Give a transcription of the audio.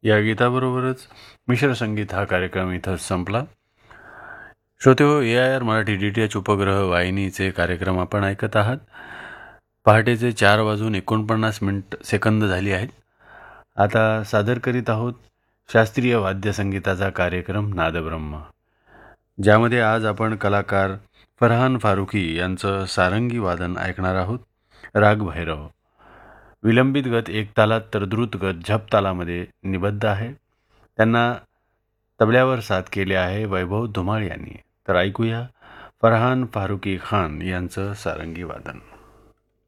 या गीताबरोबरच मिश्र संगीत हा कार्यक्रम इथं संपला. श्रोतेहो, AIR मराठी DTH उपग्रह वाहिनीचे कार्यक्रम आपण ऐकत आहात. पहाटेचे 4:49 झाली आहेत. आता सादर करीत आहोत शास्त्रीय वाद्यसंगीताचा कार्यक्रम नादब्रह्म, ज्यामध्ये आज आपण कलाकार फरहान फारुकी यांचं सारंगी वादन ऐकणार आहोत. राग भैरव विलंबित गत एक तालात तर द्रुत गत झप तालामध्ये निबद्ध आहे. त्यांना तबल्यावर साथ केले आहे वैभव धुमाळ यांनी. तर ऐकूया फरहान फारुकी खान यांचं सारंगी वादन.